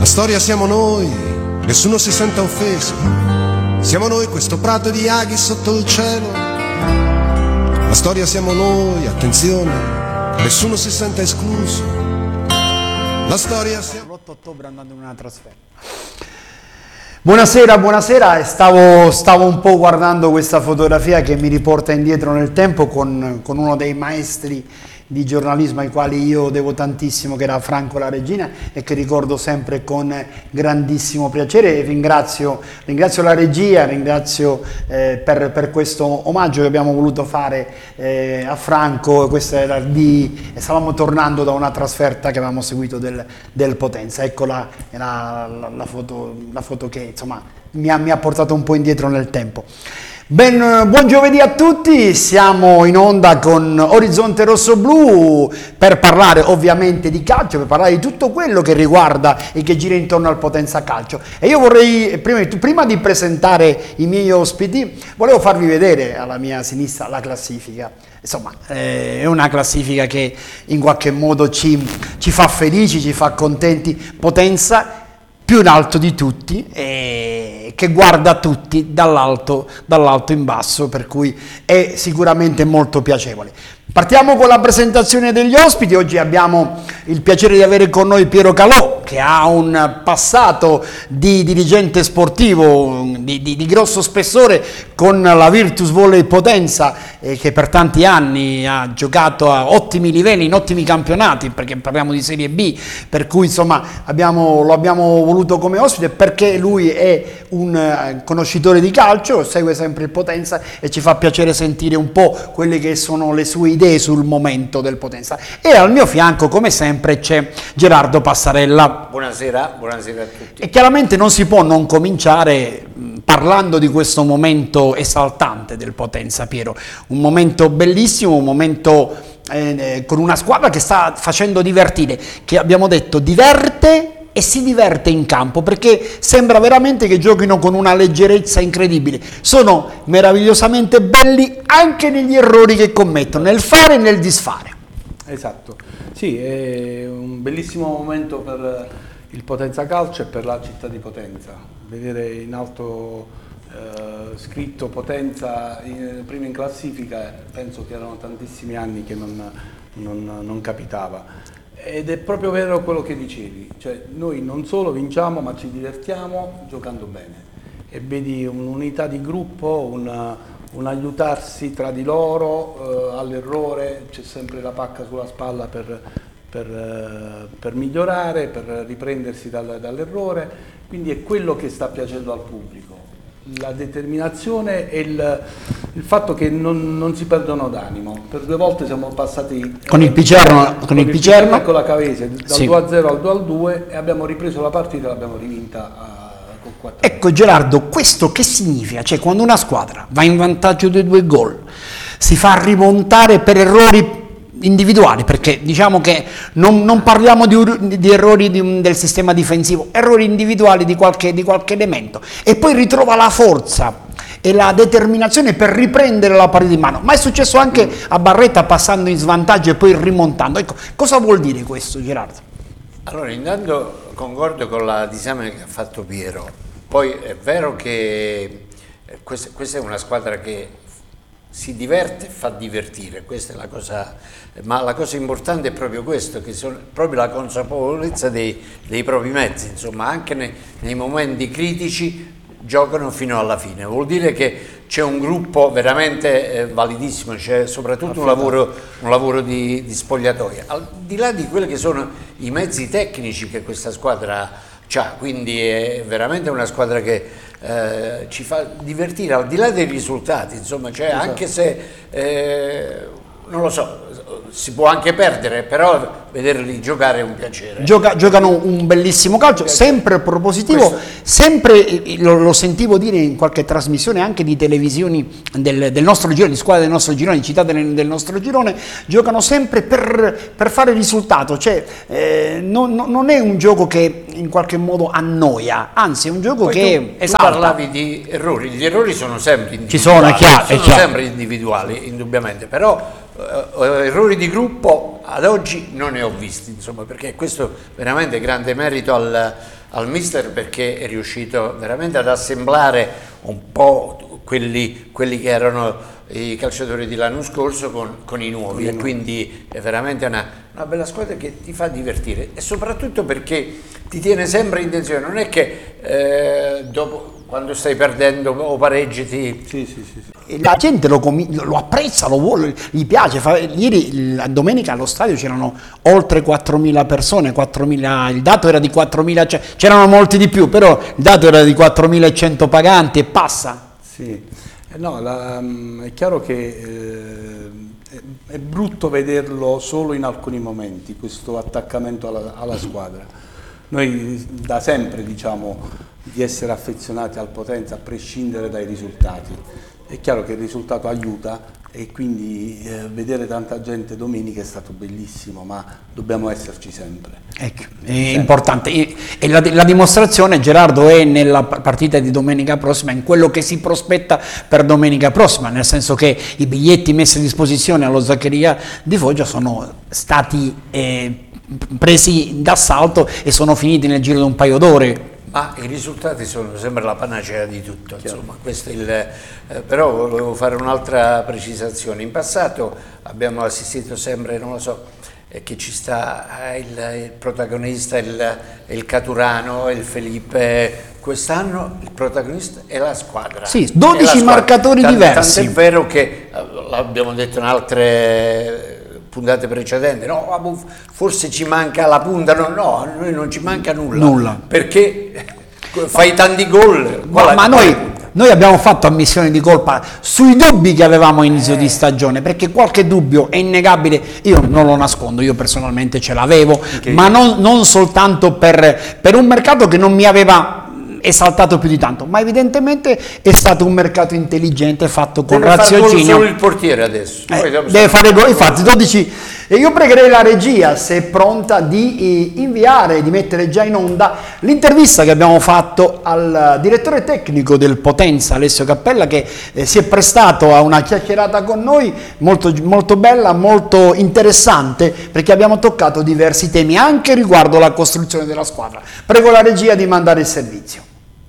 storia siamo noi, nessuno si senta offeso. Siamo noi questo prato di aghi sotto il cielo. La storia siamo noi, attenzione, nessuno si senta escluso. La storia siamo... L'8 ottobre andando in una trasferta. Buonasera, buonasera. Stavo un po' guardando questa fotografia che mi riporta indietro nel tempo con uno dei maestri di giornalismo ai quali io devo tantissimo, che era Franco La Regina, e che ricordo sempre con grandissimo piacere. Ringrazio la regia, ringrazio per questo omaggio che abbiamo voluto fare a Franco. Questa era stavamo tornando da una trasferta che avevamo seguito del Potenza. Ecco la foto che insomma mi ha portato un po' indietro nel tempo. Buon giovedì a tutti, siamo in onda con Orizzonte Rosso-Blu per parlare ovviamente di calcio, per parlare di tutto quello che riguarda e che gira intorno al Potenza Calcio. E io vorrei, prima di presentare i miei ospiti, volevo farvi vedere alla mia sinistra la classifica. Insomma, è una classifica che in qualche modo ci fa felici, ci fa contenti. Potenza più in alto di tutti, che guarda tutti dall'alto in basso, per cui è sicuramente molto piacevole. Partiamo con la presentazione degli ospiti. Oggi abbiamo il piacere di avere con noi Piero Calò, che ha un passato di dirigente sportivo di grosso spessore con la Virtus Volley Potenza, che per tanti anni ha giocato a ottimi livelli, in ottimi campionati, perché parliamo di Serie B, per cui insomma lo abbiamo voluto come ospite perché lui è un conoscitore di calcio, segue sempre il Potenza e ci fa piacere sentire un po' quelle che sono le sue idee sul momento del Potenza. E al mio fianco, come sempre, c'è Gerardo Passarella. Buonasera a tutti. E chiaramente non si può non cominciare parlando di questo momento esaltante del Potenza, Piero. Un momento bellissimo, un momento con una squadra che sta facendo divertire, che abbiamo detto diverte e si diverte in campo, perché sembra veramente che giochino con una leggerezza incredibile. Sono meravigliosamente belli anche negli errori che commettono, nel fare e nel disfare. Esatto, sì, è un bellissimo momento per il Potenza Calcio e per la città di Potenza. Vedere in alto scritto Potenza prima in classifica, penso che erano tantissimi anni che non capitava. Ed è proprio vero quello che dicevi, cioè noi non solo vinciamo ma ci divertiamo giocando bene, e vedi un'unità di gruppo, un aiutarsi tra di loro all'errore, c'è sempre la pacca sulla spalla per migliorare, per riprendersi dall'errore, quindi è quello che sta piacendo al pubblico. La determinazione e il fatto che non si perdono d'animo. Per 2 volte siamo passati con il Picerno e con la Cavese dal sì. 2-0 al 2-2 e abbiamo ripreso la partita e l'abbiamo rivinta con 4. Ecco Gerardo, questo che significa? Cioè, quando una squadra va in vantaggio di 2 gol, si fa rimontare per errori individuali, perché diciamo che non parliamo di errori del sistema difensivo, errori individuali di qualche elemento, e poi ritrova la forza e la determinazione per riprendere la partita in mano. Ma è successo anche a Barretta, passando in svantaggio e poi rimontando. Ecco, cosa vuol dire questo, Gerardo? Allora, intanto concordo con la disamina che ha fatto Piero. Poi è vero che questa è una squadra che si diverte e fa divertire, questa è la cosa, ma la cosa importante è proprio questo, che sono proprio la consapevolezza dei propri mezzi, insomma, anche nei momenti critici giocano fino alla fine. Vuol dire che c'è un gruppo veramente validissimo, c'è soprattutto un lavoro di spogliatoia, al di là di quelli che sono i mezzi tecnici che questa squadra ha, quindi è veramente una squadra che ci fa divertire al di là dei risultati, insomma, cioè, esatto. Anche se non lo so, si può anche perdere, però vederli giocare è un piacere. Giocano un bellissimo calcio, sempre propositivo, sempre lo sentivo dire in qualche trasmissione anche di televisioni del nostro girone, di squadre del nostro girone, di città del nostro girone, giocano sempre per fare risultato, cioè non è un gioco che in qualche modo annoia, anzi è un gioco che esalta. Tu parlavi di errori, gli errori sono sempre individuali, ci sono, è chiaro. Sempre individuali, indubbiamente, però errori di gruppo ad oggi non ne ho visti, insomma, perché questo veramente grande merito al mister perché è riuscito veramente ad assemblare un po' quelli che erano i calciatori dell'anno scorso con i nuovi, e quindi è veramente una bella squadra che ti fa divertire, e soprattutto perché ti tiene sempre in tensione. Non è che dopo, quando stai perdendo o pareggi la gente lo apprezza, lo vuole, gli piace. Ieri, la domenica allo stadio c'erano oltre 4.000 persone, 4.000, il dato era di 4.000, cioè, c'erano molti di più, però il dato era di 4.100 paganti e passa. Sì, no, è chiaro che è brutto vederlo solo in alcuni momenti, questo attaccamento alla squadra. Noi da sempre diciamo di essere affezionati al Potenza a prescindere dai risultati. È chiaro che il risultato aiuta, e quindi vedere tanta gente domenica è stato bellissimo, ma dobbiamo esserci sempre. Ecco, è importante, e la dimostrazione, Gerardo, è nella partita di domenica prossima, in quello che si prospetta per domenica prossima, nel senso che i biglietti messi a disposizione allo Zaccaria di Foggia sono stati presi d'assalto e sono finiti nel giro di un paio d'ore. Ma i risultati sono sempre la panacea di tutto, insomma, questo però volevo fare un'altra precisazione. In passato abbiamo assistito sempre, non lo so, che ci sta il protagonista, il Caturano, il Felipe. Quest'anno il protagonista è la squadra. Sì, 12 marcatori diversi. Tant'è vero che, l'abbiamo detto in altre puntate precedenti, no, forse ci manca la punta, no, a noi non ci manca nulla. Perché fai tanti gol. Ma noi abbiamo fatto ammissione di colpa sui dubbi che avevamo a inizio di stagione, perché qualche dubbio è innegabile, io non lo nascondo, io personalmente ce l'avevo, ma non soltanto per un mercato che non mi aveva esaltato più di tanto, ma evidentemente è stato un mercato intelligente, fatto con raziocinio. Solo il portiere adesso deve fare gol, infatti 12. E io pregherei la regia, se è pronta, di inviare, di mettere già in onda l'intervista che abbiamo fatto al direttore tecnico del Potenza, Alessio Cappella, che si è prestato a una chiacchierata con noi molto, molto bella, molto interessante, perché abbiamo toccato diversi temi anche riguardo la costruzione della squadra. Prego la regia di mandare il servizio.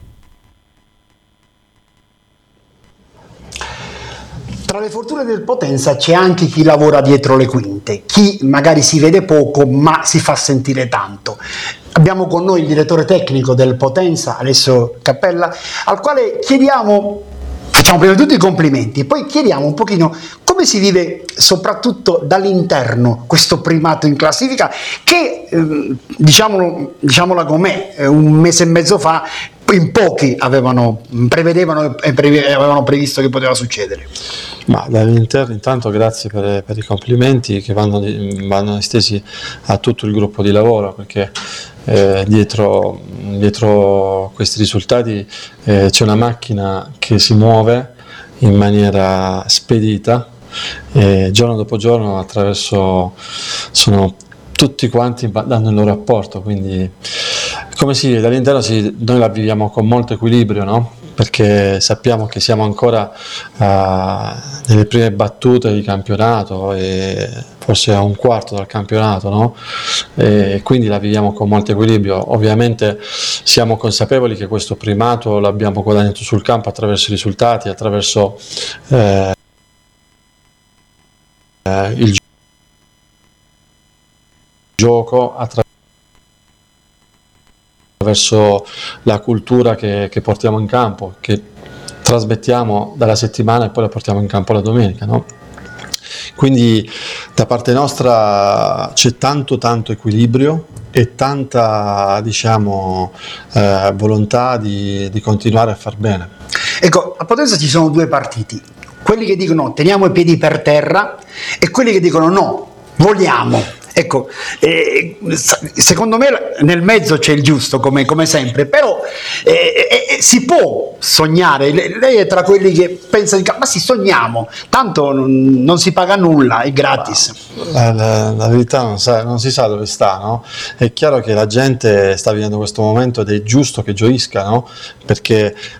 Tra le fortune del Potenza c'è anche chi lavora dietro le quinte, chi magari si vede poco ma si fa sentire tanto. Abbiamo con noi il direttore tecnico del Potenza, Alessio Cappella, al quale facciamo prima di tutto i complimenti, poi chiediamo un pochino come si vive soprattutto dall'interno questo primato in classifica che, diciamola com'è, un mese e mezzo fa in pochi avevano previsto che poteva succedere. Ma dall'interno intanto grazie per i complimenti che vanno estesi a tutto il gruppo di lavoro, perché dietro questi risultati c'è una macchina che si muove in maniera spedita, giorno dopo giorno sono tutti quanti danno il loro apporto, quindi come si vede dall'interno noi la viviamo con molto equilibrio, no? Perché sappiamo che siamo ancora nelle prime battute di campionato e forse a un quarto dal campionato, no? E quindi la viviamo con molto equilibrio. Ovviamente siamo consapevoli che questo primato l'abbiamo guadagnato sul campo attraverso i risultati, attraverso il gioco, attraverso la cultura che portiamo in campo, che trasmettiamo dalla settimana e poi la portiamo in campo la domenica, no? Quindi da parte nostra c'è tanto equilibrio e tanta volontà di continuare a far bene. Ecco, a Potenza ci sono due partiti, quelli che dicono teniamo i piedi per terra e quelli che dicono no, vogliamo. Ecco, secondo me nel mezzo c'è il giusto come sempre, però si può sognare. Lei è tra quelli che pensa ma sì, sogniamo, tanto non si paga nulla, è gratis. La verità non si sa dove sta, no? È chiaro che la gente sta vivendo questo momento ed è giusto che gioisca, no? Perché